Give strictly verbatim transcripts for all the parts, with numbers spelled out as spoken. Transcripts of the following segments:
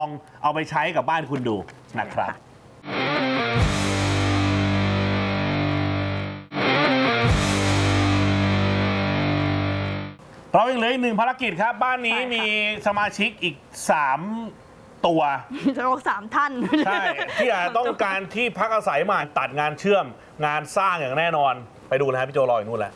ลองเอาไปใช้กับบ้านคุณดูนะครับเรายังเหลืออีกหนึ่งภารกิจครับบ้านนี้มีสมาชิกอีกสามตัวจะบอกสามท่านใช่ที่อาจต้องการที่พักอาศัยมาตัดงานเชื่อมงานสร้างอย่างแน่นอนไปดูนะครับพี่โจรออยู่นู่นแล้ว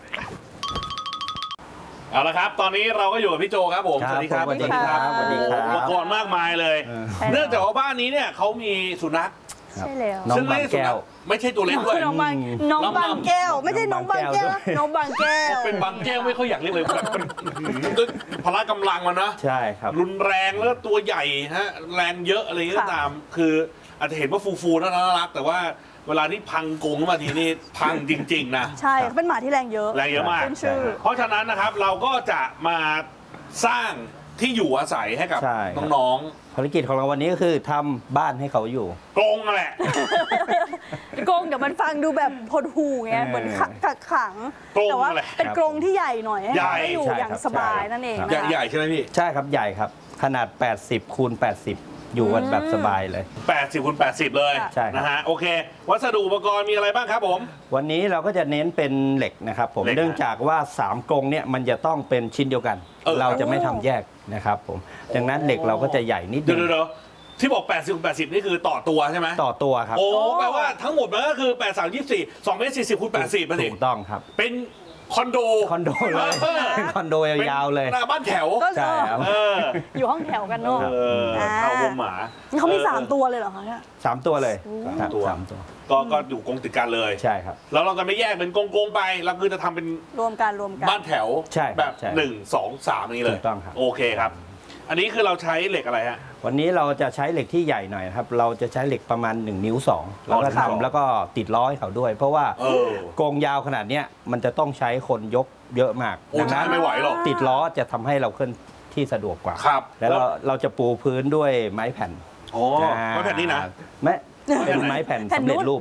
เอาละครับตอนนี้เราก็อยู่กับพี่โจครับผมสวัสดีครับสวัสดีครับสวัสดีครับอุปกรณ์มากมายเลยเนื่องจากว่าบ้านนี้เนี่ยเขามีสุนัขใช่แล้วน้องบางแก้วไม่ใช่ตัวเล็กด้วยน้องบางน้องบางแก้วไม่ใช่น้องบางแก้วน้องบางแก้วเป็นบางแก้วไม่ค่อยอยากเรียกเลยแบบด้วยพละกำลังมันนะใช่ครับรุนแรงแล้วตัวใหญ่ฮะแรงเยอะอะไรก็ตามคืออาจจะเห็นว่าฟูๆน่ารักแต่ว่าเวลาที่พังกรงมาทีนี่พังจริงๆนะใช่เป็นหมาที่แรงเยอะแรงเยอะมากเพราะฉะนั้นนะครับเราก็จะมาสร้างที่อยู่อาศัยให้กับน้องๆภารกิจของเราวันนี้ก็คือทำบ้านให้เขาอยู่กรงแหละกรงเดี๋ยวมันฟังดูแบบพดหูไงเหมือนขักขังแต่ว่าเป็นกรงที่ใหญ่หน่อยให้อยู่อย่างสบายนั่นเองใหญ่ใช่ไหมพี่ใช่ครับใหญ่ครับขนาดแปดสิบคูณแปดสิบอยู่กันแบบสบายเลยแปดสิบคูณแปดสิบเลยใช่นะฮะโอเควัสดุอุปกรณ์มีอะไรบ้างครับผมวันนี้เราก็จะเน้นเป็นเหล็กนะครับผมเนื่องจากว่าสามกรงเนี่ยมันจะต้องเป็นชิ้นเดียวกันเราจะไม่ทำแยกนะครับผมดังนั้นเหล็กเราก็จะใหญ่นิดนึงเดี๋ยวที่บอกแปดสิบคูณแปดสิบนี่คือต่อตัวใช่ไหมต่อตัวครับโอ้แปลว่าทั้งหมดมันก็คือแปด สาม ยี่สิบสี่ สองเมตรสี่สิบคูณแปดสิบถูกต้องครับเป็นคอนโดคอนโดเลยคอนโดยาวๆเลยหน้าบ้านแถวใช่ครับอยู่ห้องแถวกันเนาะเอาวงหมาเขามีสามตัวเลยเหรอคะเนี่ยสามตัวเลยสามตัวก็ก็อยู่กรงติดกันเลยใช่ครับแล้วเราจะไม่แยกเป็นกรงๆไปเราคือจะทำเป็นรวมกันรวมกันบ้านแถวแบบหนึ่งสองสามนี้เลยถูกต้องครับโอเคครับอันนี้คือเราใช้เหล็กอะไรฮะวันนี้เราจะใช้เหล็กที่ใหญ่หน่อยครับเราจะใช้เหล็กประมาณหนึ่งนิ้วสองแล้วก็ทำแล้วก็ติดล้อให้เขาด้วยเพราะว่ากรงยาวขนาดนี้มันจะต้องใช้คนยกเยอะมากดังนั้นไม่ไหวหรอกติดล้อจะทำให้เราเคลื่อนที่สะดวกกว่าครับแล้วเราเราจะปูพื้นด้วยไม้แผ่นโอ้ไม้แผ่นนี่นะไม้เป็นไม้แผ่นสำเร็จรูป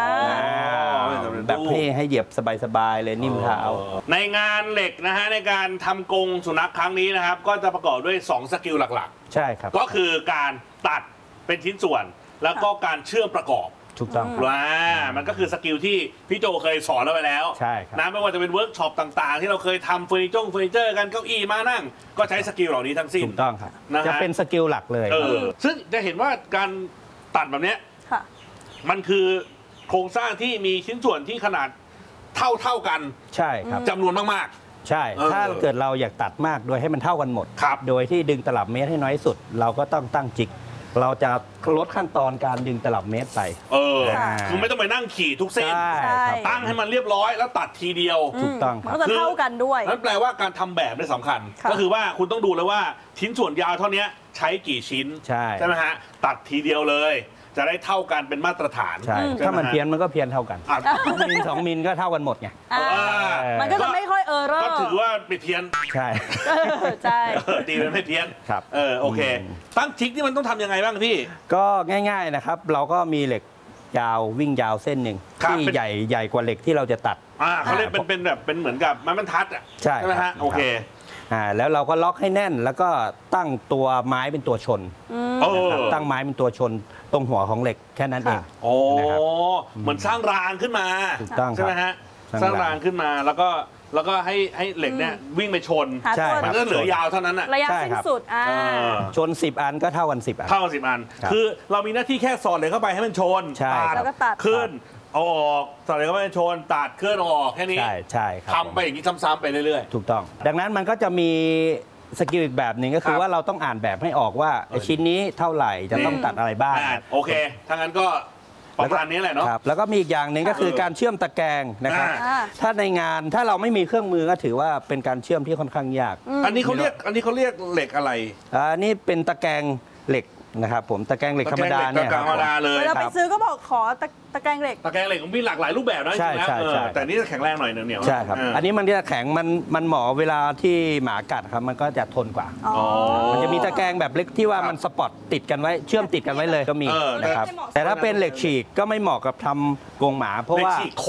แบบให้ให้เหยียบสบายๆเลยนิ่มเท้าในงานเหล็กนะฮะในการทำกรงสุนัขครั้งนี้นะครับก็จะประกอบด้วยสองสกิลหลักๆใช่ครับก็คือการตัดเป็นชิ้นส่วนแล้วก็การเชื่อมประกอบถูกต้องว่ามันก็คือสกิลที่พี่โจเคยสอนเราไปแล้วใช่ครับนะไม่ว่าจะเป็นเวิร์กช็อปต่างๆที่เราเคยทำเฟอร์นิเจอร์เฟอร์นิเจอร์กันเก้าอี้มานั่งก็ใช้สกิลเหล่านี้ทั้งสิ้นถูกต้องครับจะเป็นสกิลหลักเลยซึ่งจะเห็นว่าการตัดแบบนี้มันคือโครงสร้างที่มีชิ้นส่วนที่ขนาดเท่าเท่ากันใช่ครับจำนวนมากๆใช่ถ้าเกิดเราอยากตัดมากโดยให้มันเท่ากันหมดครับโดยที่ดึงตลับเมตรให้น้อยสุดเราก็ต้องตั้งจิกเราจะลดขั้นตอนการดึงตลับเมตรไปเออคือไม่ต้องไปนั่งขี่ทุกเส้นตั้งให้มันเรียบร้อยแล้วตัดทีเดียวถูกต้องครับมันจะเท่ากันด้วยนั่นแปลว่าการทำแบบนี่สำคัญก็คือว่าคุณต้องดูแล้วว่าชิ้นส่วนยาวเท่านี้ใช้กี่ชิ้นใช่ไหมฮะตัดทีเดียวเลยจะได้เท่ากันเป็นมาตรฐานใช่ถ้ามันเพี้ยนมันก็เพี้ยนเท่ากันมิลสองมิลก็เท่ากันหมดไงมันก็จะไม่ค่อยเออร์ก็ถือว่าไปเพี้ยนใช่ใช่ตีมันไม่เพี้ยนครับเออโอเคตั้งจิกนี่มันต้องทำยังไงบ้างพี่ก็ง่ายๆนะครับเราก็มีเหล็กยาววิ่งยาวเส้นหนึ่งที่ใหญ่ใหญ่กว่าเหล็กที่เราจะตัดอ่าเขาเรียกเป็นเป็นแบบเป็นเหมือนกับไม้บรรทัดอ่ะใช่ไหมฮะโอเคอ่าแล้วเราก็ล็อกให้แน่นแล้วก็ตั้งตัวไม้เป็นตัวชนตั้งไม้เป็นตัวชนตรงหัวของเหล็กแค่นั้นเองโอ้เหมือนสร้างรางขึ้นมาใช่ไหมฮะสร้างรางขึ้นมาแล้วก็แล้วก็ให้ให้เหล็กเนี่ยวิ่งไปชนมันก็เหลือยาวเท่านั้นอ่ะระยะสิ้นสุดอ่าชนสิบอันก็เท่ากันสิบอันเท่ากันสิบอันคือเรามีหน้าที่แค่สอดเหล็กเข้าไปให้มันชนตัดขึ้นเอาออกสอดเหล็กเข้าไปชนตัดขึ้นออกแค่นี้ใช่ใช่ครับทำไปอย่างนี้ซ้ำๆไปเรื่อยๆถูกต้องดังนั้นมันก็จะมีสกิลอีกแบบหนึ่งก็คือว่าเราต้องอ่านแบบให้ออกว่าชิ้นนี้เท่าไหร่จะต้องตัดอะไรบ้างโอเคถ้างั้นก็ประมาณนี้แหละเนาะแล้วก็มีอีกอย่างหนึ่งก็คือการเชื่อมตะแกรงนะครับถ้าในงานถ้าเราไม่มีเครื่องมือก็ถือว่าเป็นการเชื่อมที่ค่อนข้างยากอันนี้เขาเรียกอันนี้เขาเรียกเหล็กอะไรอันนี้เป็นตะแกรงเหล็กนะครับผมตะแกรงเหล็กธรรมดาเนี่ยธรรมดาเลยเวลาไปซื้อก็บอกขอตะแกรงเหล็กตะแกรงเหล็กมีหลากหลายรูปแบบนะใช่ใช่แต่นี่จะแข็งแรงหน่อยเหนียวใช่ครับอันนี้มันจะแข็งมันมันเหมาะเวลาที่หมากัดครับมันก็จะทนกว่ามันจะมีตะแกรงแบบเล็กที่ว่ามันสปอตติดกันไว้เชื่อมติดกันไว้เลยก็มีนะครับแต่ถ้าเป็นเหล็กฉีกก็ไม่เหมาะกับทำกรงหมาเพราะว่า